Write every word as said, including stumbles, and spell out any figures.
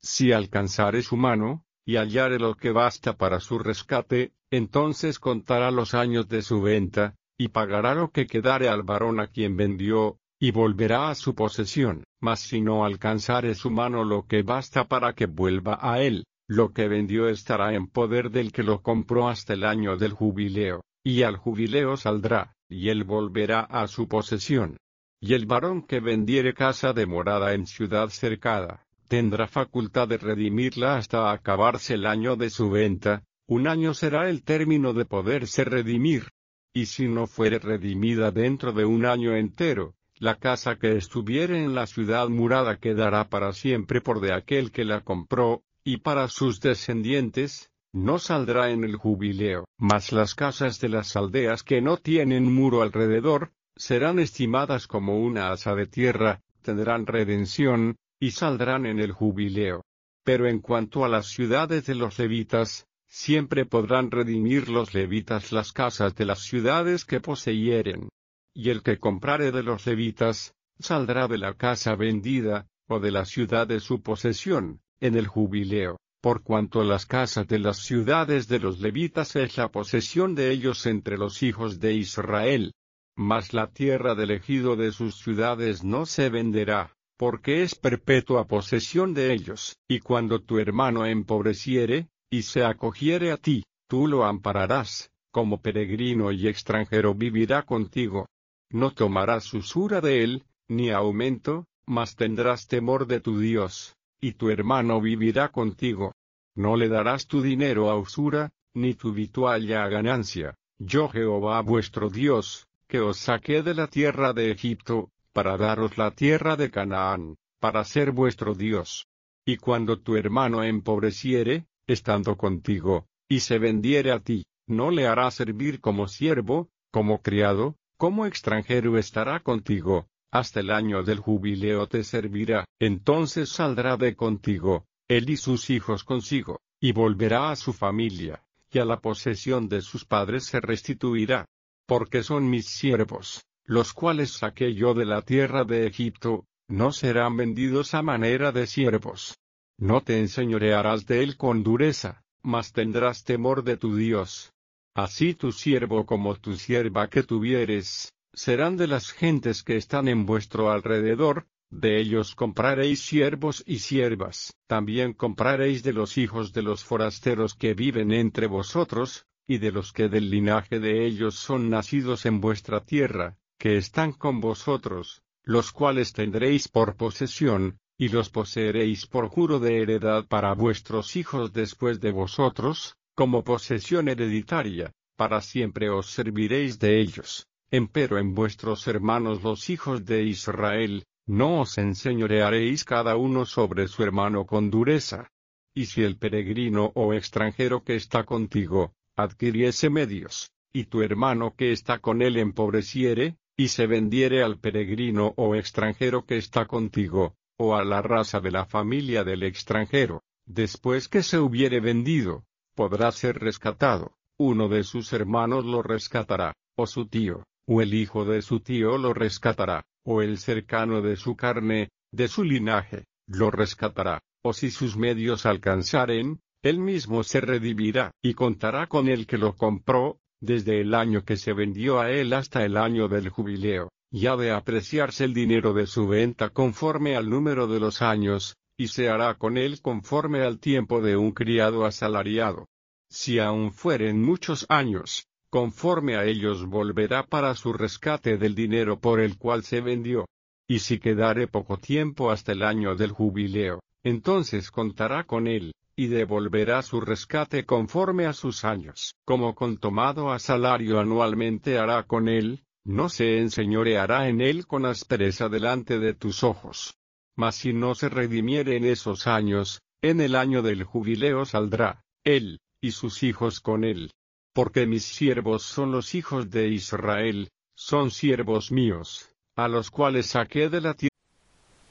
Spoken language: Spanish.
Si alcanzare su mano, y hallare lo que basta para su rescate, entonces contará los años de su venta, y pagará lo que quedare al varón a quien vendió, y volverá a su posesión. Mas si no alcanzare su mano lo que basta para que vuelva a él, lo que vendió estará en poder del que lo compró hasta el año del jubileo, y al jubileo saldrá, y él volverá a su posesión. Y el varón que vendiere casa de morada en ciudad cercada, tendrá facultad de redimirla hasta acabarse el año de su venta. Un año será el término de poderse redimir. Y si no fuere redimida dentro de un año entero, la casa que estuviere en la ciudad murada quedará para siempre por de aquel que la compró, y para sus descendientes, no saldrá en el jubileo. Mas las casas de las aldeas que no tienen muro alrededor, serán estimadas como una haza de tierra, tendrán redención, y saldrán en el jubileo. Pero en cuanto a las ciudades de los levitas, siempre podrán redimir los levitas las casas de las ciudades que poseyeren. Y el que comprare de los levitas, saldrá de la casa vendida, o de la ciudad de su posesión, en el jubileo, por cuanto las casas de las ciudades de los levitas es la posesión de ellos entre los hijos de Israel. Mas la tierra del ejido de sus ciudades no se venderá, porque es perpetua posesión de ellos. Y cuando tu hermano empobreciere, y se acogiere a ti, tú lo ampararás, como peregrino y extranjero vivirá contigo. No tomarás usura de él, ni aumento, mas tendrás temor de tu Dios, y tu hermano vivirá contigo. No le darás tu dinero a usura, ni tu vitualla a ganancia. Yo Jehová vuestro Dios, que os saqué de la tierra de Egipto, para daros la tierra de Canaán, para ser vuestro Dios. Y cuando tu hermano empobreciere, estando contigo, y se vendiere a ti, no le harás servir como siervo, como criado, como extranjero estará contigo, hasta el año del jubileo te servirá. Entonces saldrá de contigo, él y sus hijos consigo, y volverá a su familia, y a la posesión de sus padres se restituirá. Porque son mis siervos, los cuales saqué yo de la tierra de Egipto, no serán vendidos a manera de siervos. No te enseñorearás de él con dureza, mas tendrás temor de tu Dios. Así tu siervo como tu sierva que tuvieres, serán de las gentes que están en vuestro alrededor, de ellos compraréis siervos y siervas. También compraréis de los hijos de los forasteros que viven entre vosotros, y de los que del linaje de ellos son nacidos en vuestra tierra, que están con vosotros, los cuales tendréis por posesión, y los poseeréis por juro de heredad para vuestros hijos después de vosotros, como posesión hereditaria, para siempre os serviréis de ellos. Empero en vuestros hermanos los hijos de Israel, no os enseñorearéis cada uno sobre su hermano con dureza. Y si el peregrino o extranjero que está contigo, adquiriese medios, y tu hermano que está con él empobreciere, y se vendiere al peregrino o extranjero que está contigo, o a la raza de la familia del extranjero, después que se hubiere vendido, podrá ser rescatado. Uno de sus hermanos lo rescatará, o su tío, o el hijo de su tío lo rescatará, o el cercano de su carne, de su linaje, lo rescatará, o si sus medios alcanzaren, él mismo se redimirá, y contará con el que lo compró, desde el año que se vendió a él hasta el año del jubileo, y ha de apreciarse el dinero de su venta conforme al número de los años, y se hará con él conforme al tiempo de un criado asalariado. Si aún fueren muchos años, conforme a ellos volverá para su rescate del dinero por el cual se vendió. Y si quedare poco tiempo hasta el año del jubileo, entonces contará con él, y devolverá su rescate conforme a sus años. Como con tomado a salario anualmente hará con él, no se enseñoreará en él con aspereza delante de tus ojos. Mas si no se redimiere en esos años, en el año del jubileo saldrá, él, y sus hijos con él. Porque mis siervos son los hijos de Israel, son siervos míos, a los cuales saqué de la tierra